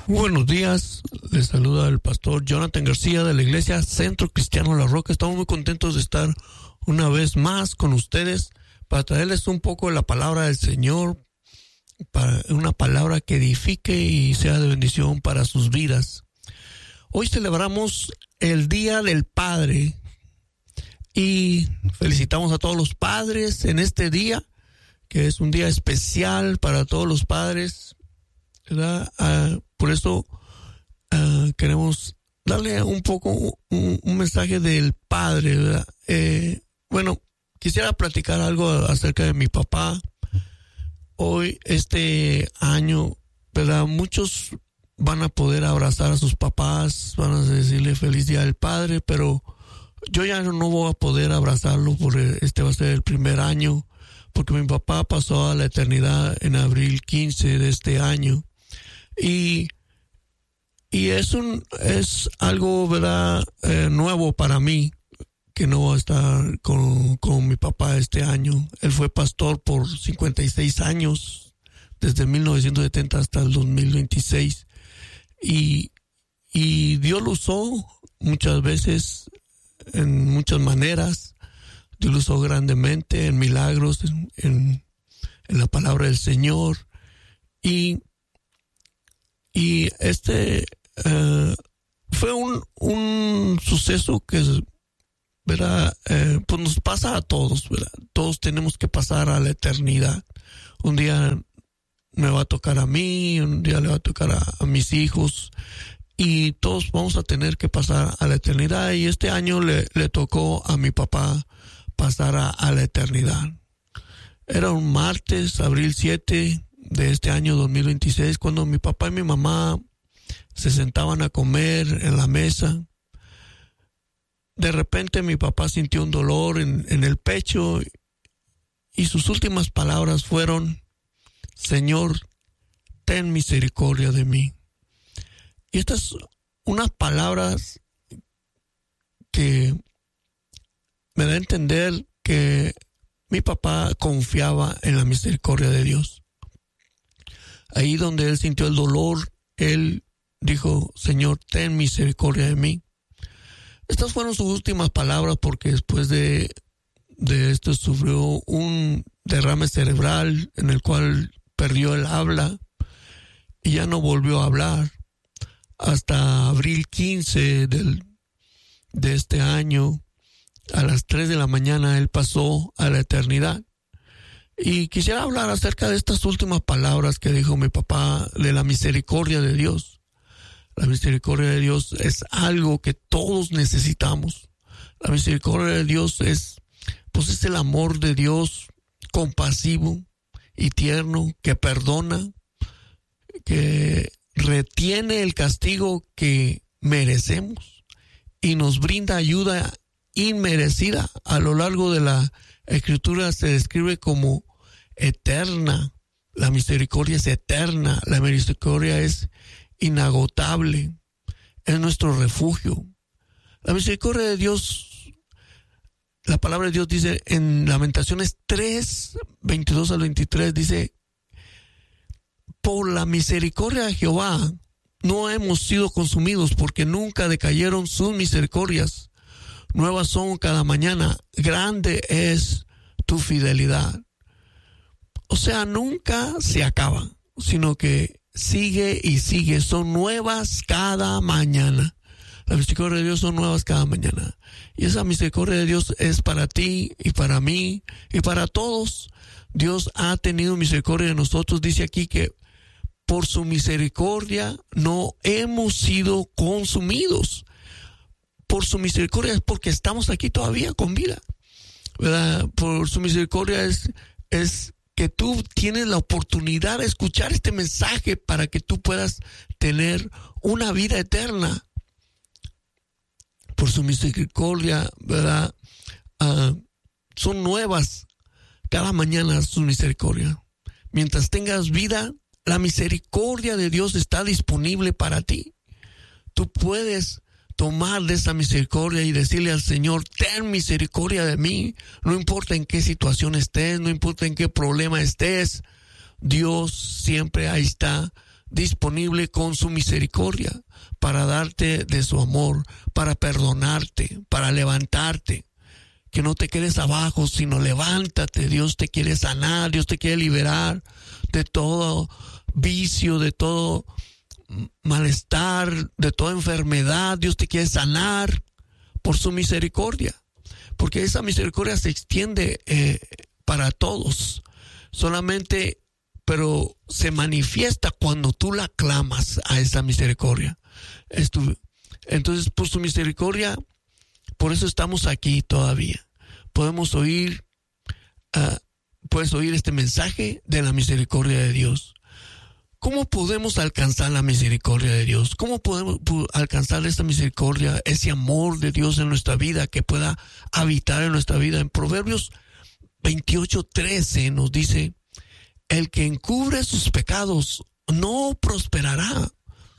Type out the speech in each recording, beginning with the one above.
Buenos días, les saluda el pastor Jonathan García de la Iglesia Centro Cristiano La Roca. Estamos muy contentos de estar una vez más con ustedes para traerles un poco de la palabra del Señor, para una palabra que edifique y sea de bendición para sus vidas. Hoy celebramos el Día del Padre y felicitamos a todos los padres en este día, que es un día especial para todos los padres, ¿verdad? Por eso queremos darle un poco un mensaje del padre, ¿verdad? Bueno, quisiera platicar algo acerca de mi papá. Hoy, este año, ¿verdad? Muchos van a poder abrazar a sus papás, van a decirle feliz día del padre, pero yo ya no voy a poder abrazarlo porque este va a ser el primer año, porque mi papá pasó a la eternidad en abril 15 de este año. Y es algo, ¿verdad? Nuevo para mí, que no va a estar con mi papá este año. Él fue pastor por 56 años, desde 1970 hasta el 2026. Y Dios lo usó muchas veces, en muchas maneras. Dios lo usó grandemente en milagros, en la palabra del Señor. Y este fue un suceso que, ¿verdad? Pues nos pasa a todos, ¿verdad? Todos tenemos que pasar a la eternidad. Un día me va a tocar a mí, un día le va a tocar a mis hijos, y todos vamos a tener que pasar a la eternidad. Y este año le tocó a mi papá pasar a la eternidad. Era un martes, abril 7 de este año 2026, cuando mi papá y mi mamá se sentaban a comer en la mesa. De repente mi papá sintió un dolor en el pecho y sus últimas palabras fueron: Señor, ten misericordia de mí. Y estas unas palabras que me da a entender que mi papá confiaba en la misericordia de Dios. Ahí donde él sintió el dolor, él dijo: Señor, ten misericordia de mí. Estas fueron sus últimas palabras, porque después de esto sufrió un derrame cerebral en el cual perdió el habla y ya no volvió a hablar. Hasta abril 15 de este año, a las 3 de la mañana, él pasó a la eternidad. Y quisiera hablar acerca de estas últimas palabras que dijo mi papá, de la misericordia de Dios. La misericordia de Dios es algo que todos necesitamos. La misericordia de Dios es el amor de Dios, compasivo y tierno, que perdona, que retiene el castigo que merecemos y nos brinda ayuda inmerecida. A lo largo de la Escritura se describe como eterna. La misericordia es eterna, la misericordia es inagotable, es nuestro refugio. La misericordia de Dios, la palabra de Dios dice en Lamentaciones 3, 22 al 23, dice: por la misericordia de Jehová no hemos sido consumidos, porque nunca decayeron sus misericordias. Nuevas son cada mañana, grande es tu fidelidad. O sea, nunca se acaba, sino que sigue y sigue. Son nuevas cada mañana. La misericordia de Dios son nuevas cada mañana. Y esa misericordia de Dios es para ti y para mí y para todos. Dios ha tenido misericordia de nosotros. Dice aquí que por su misericordia no hemos sido consumidos. Por su misericordia es porque estamos aquí todavía con vida, ¿verdad? Por su misericordia es que tú tienes la oportunidad de escuchar este mensaje para que tú puedas tener una vida eterna. Por su misericordia, ¿verdad? Son nuevas cada mañana sus misericordias. Mientras tengas vida, la misericordia de Dios está disponible para ti. Tú puedes tomar de esa misericordia y decirle al Señor: ten misericordia de mí. No importa en qué situación estés, no importa en qué problema estés, Dios siempre ahí está disponible con su misericordia para darte de su amor, para perdonarte, para levantarte. Que no te quedes abajo, sino levántate. Dios te quiere sanar, Dios te quiere liberar de todo vicio, de todo malestar, de toda enfermedad. Dios te quiere sanar por su misericordia, porque esa misericordia se extiende para todos. Solamente, pero se manifiesta cuando tú la clamas a esa misericordia. Entonces, por su misericordia, por eso estamos aquí todavía. Podemos oír, puedes oír este mensaje de la misericordia de Dios. ¿Cómo podemos alcanzar la misericordia de Dios? ¿Cómo podemos alcanzar esta misericordia, ese amor de Dios en nuestra vida, que pueda habitar en nuestra vida? En Proverbios 28:13 nos dice: el que encubre sus pecados no prosperará.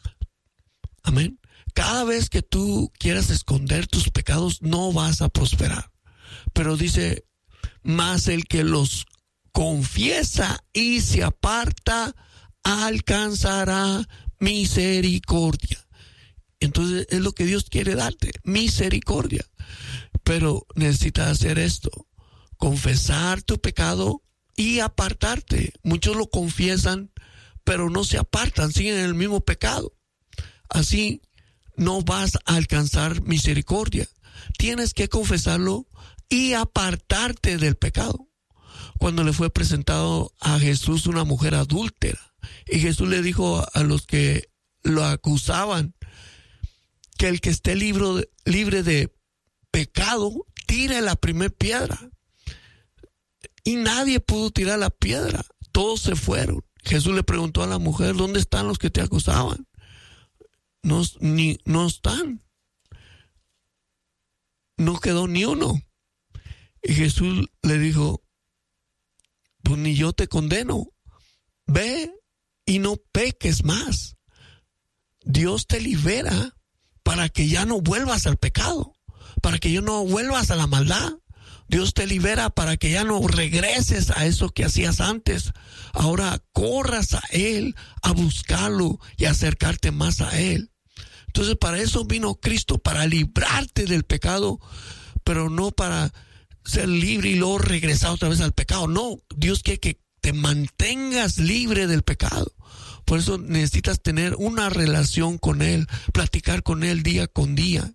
Amén. Cada vez que tú quieras esconder tus pecados, no vas a prosperar. Pero dice, mas el que los confiesa y se aparta, alcanzará misericordia. Entonces es lo que Dios quiere darte, misericordia. Pero necesitas hacer esto: confesar tu pecado y apartarte. Muchos lo confiesan, pero no se apartan, siguen en el mismo pecado. Así no vas a alcanzar misericordia. Tienes que confesarlo y apartarte del pecado. Cuando le fue presentado a Jesús una mujer adúltera, y Jesús le dijo a los que lo acusaban que el que esté libre de pecado, tire la primer piedra. Y nadie pudo tirar la piedra. Todos se fueron. Jesús le preguntó a la mujer: ¿dónde están los que te acusaban? No están. No quedó ni uno. Y Jesús le dijo: pues ni yo te condeno. Ve y no peques más. Dios te libera para que ya no vuelvas al pecado, para que ya no vuelvas a la maldad. Dios te libera para que ya no regreses a eso que hacías antes. Ahora corras a Él, a buscarlo y acercarte más a Él. Entonces, para eso vino Cristo, para librarte del pecado, pero no para ser libre y luego regresar otra vez al pecado. No, Dios quiere que te mantengas libre del pecado. Por eso necesitas tener una relación con Él, platicar con Él día con día.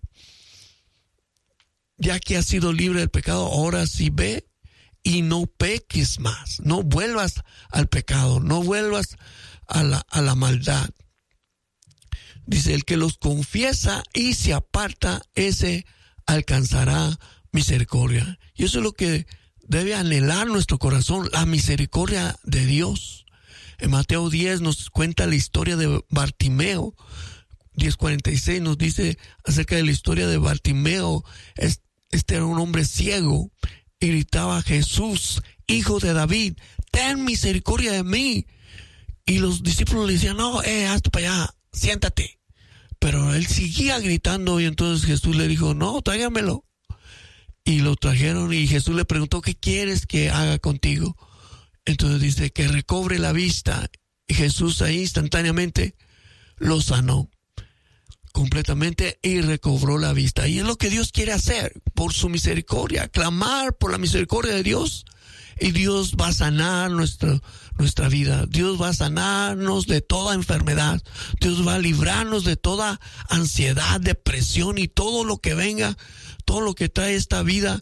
Ya que has sido libre del pecado, ahora sí ve y no peques más. No vuelvas al pecado, no vuelvas a la maldad. Dice: el que los confiesa y se aparta, ese alcanzará misericordia. Y eso es lo que debe anhelar nuestro corazón, la misericordia de Dios. En Mateo 10 nos cuenta la historia de Bartimeo. 10:46 nos dice acerca de la historia de Bartimeo. Este era un hombre ciego y gritaba: Jesús, hijo de David, ten misericordia de mí. Y los discípulos le decían: no, hazte para allá, siéntate. Pero él seguía gritando, y entonces Jesús le dijo: no, tráigamelo. Y lo trajeron, y Jesús le preguntó: ¿qué quieres que haga contigo? Entonces dice: que recobre la vista. Y Jesús ahí instantáneamente lo sanó completamente y recobró la vista. Y es lo que Dios quiere hacer por su misericordia, clamar por la misericordia de Dios, y Dios va a sanar nuestra vida. Dios va a sanarnos de toda enfermedad. Dios va a librarnos de toda ansiedad, depresión y todo lo que venga, todo lo que trae esta vida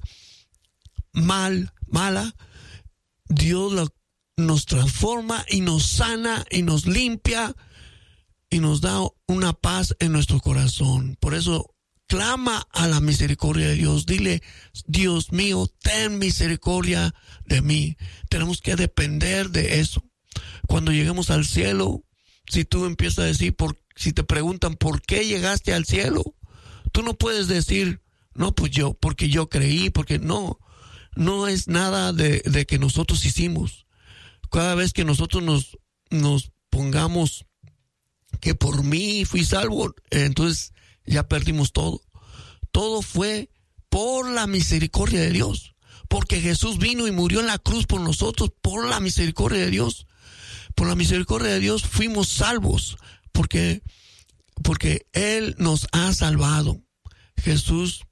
mala. Dios nos transforma y nos sana y nos limpia y nos da una paz en nuestro corazón. Por eso clama a la misericordia de Dios. Dile: Dios mío, ten misericordia de mí. Tenemos que depender de eso. Cuando lleguemos al cielo, si tú empiezas a decir, si te preguntan por qué llegaste al cielo, tú no puedes decir: no, pues porque yo creí, porque no es nada de que nosotros hicimos. Cada vez que nosotros nos pongamos que por mí fui salvo, entonces ya perdimos todo. Todo fue por la misericordia de Dios, porque Jesús vino y murió en la cruz por nosotros, por la misericordia de Dios. Por la misericordia de Dios fuimos salvos, porque Él nos ha salvado. Jesús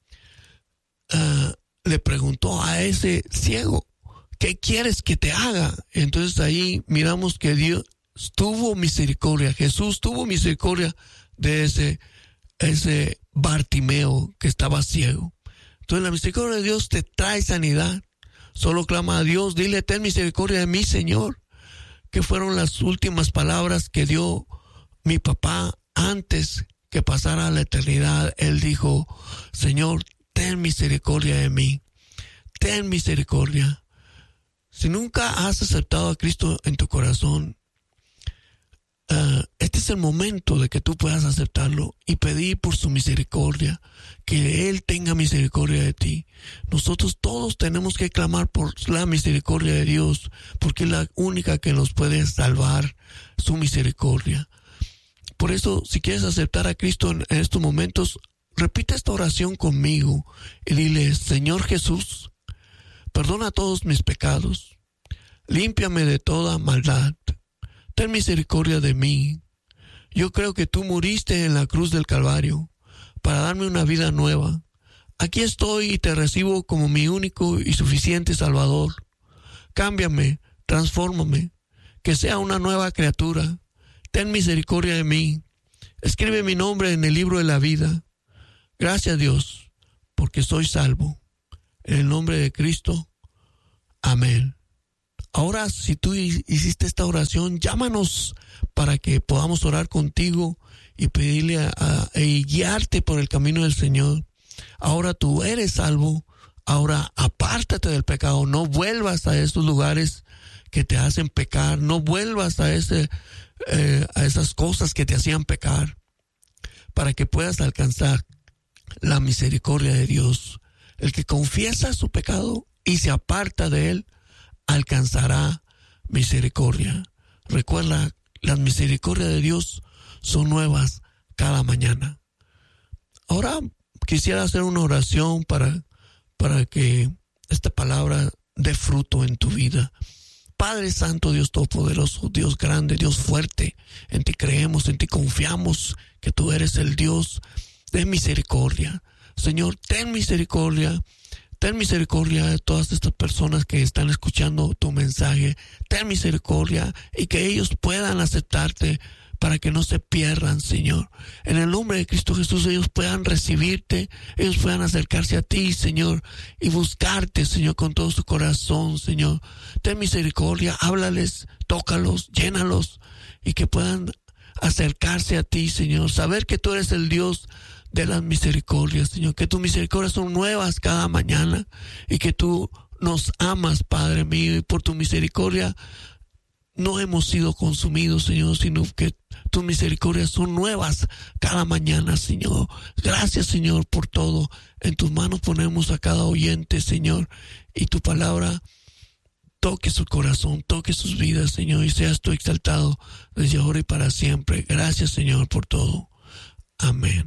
le preguntó a ese ciego, ¿qué quieres que te haga? Entonces ahí miramos que Dios tuvo misericordia. Jesús tuvo misericordia de ese Bartimeo que estaba ciego. Entonces la misericordia de Dios te trae sanidad. Solo clama a Dios, dile, ten misericordia de mí, Señor. Que fueron las últimas palabras que dio mi papá antes que pasara a la eternidad. Él dijo, Señor, ten misericordia de mí. Ten misericordia. Si nunca has aceptado a Cristo en tu corazón, este es el momento de que tú puedas aceptarlo y pedir por su misericordia, que Él tenga misericordia de ti. Nosotros todos tenemos que clamar por la misericordia de Dios, porque es la única que nos puede salvar, su misericordia. Por eso, si quieres aceptar a Cristo en estos momentos, repite esta oración conmigo y dile, Señor Jesús, perdona todos mis pecados, límpiame de toda maldad. Ten misericordia de mí. Yo creo que tú moriste en la cruz del Calvario para darme una vida nueva. Aquí estoy y te recibo como mi único y suficiente Salvador. Cámbiame, transfórmame, que sea una nueva criatura. Ten misericordia de mí. Escribe mi nombre en el libro de la vida. Gracias, Dios, porque soy salvo. En el nombre de Cristo. Amén. Ahora, si tú hiciste esta oración, llámanos para que podamos orar contigo y pedirle y guiarte por el camino del Señor. Ahora tú eres salvo. Ahora apártate del pecado. No vuelvas a esos lugares que te hacen pecar. No vuelvas a esas cosas que te hacían pecar, para que puedas alcanzar la misericordia de Dios. El que confiesa su pecado y se aparta de él, alcanzará misericordia. Recuerda, las misericordias de Dios son nuevas cada mañana. Ahora quisiera hacer una oración para que esta palabra dé fruto en tu vida. Padre Santo, Dios Todopoderoso, Dios grande, Dios fuerte, en ti creemos, en ti confiamos, que tú eres el Dios de misericordia. Señor, ten misericordia. Ten misericordia de todas estas personas que están escuchando tu mensaje. Ten misericordia y que ellos puedan aceptarte para que no se pierdan, Señor. En el nombre de Cristo Jesús, ellos puedan recibirte, ellos puedan acercarse a ti, Señor, y buscarte, Señor, con todo su corazón, Señor. Ten misericordia, háblales, tócalos, llénalos y que puedan acercarse a ti, Señor. Saber que tú eres el Dios de las misericordias, Señor, que tus misericordias son nuevas cada mañana y que tú nos amas, Padre mío, y por tu misericordia no hemos sido consumidos, Señor, sino que tus misericordias son nuevas cada mañana, Señor. Gracias, Señor, por todo. En tus manos ponemos a cada oyente, Señor, y tu palabra toque su corazón, toque sus vidas, Señor, y seas tú exaltado desde ahora y para siempre. Gracias, Señor, por todo. Amén.